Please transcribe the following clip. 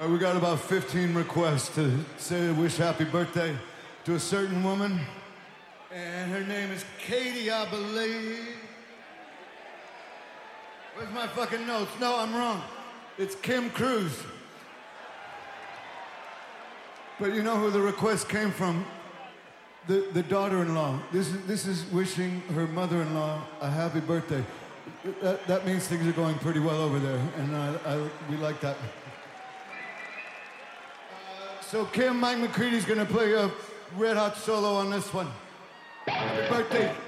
We got about 15 requests to say wish happy birthday to a certain woman. And her name is Katie, I believe. Where's my fucking notes? No, I'm wrong. It's Kim Cruz. But you know who the request came from? The daughter-in-law. This is wishing her mother-in-law a happy birthday. That means things are going pretty well over there, and we like that. So Kim, Mike McCready's gonna play a red hot solo on this one. Happy birthday.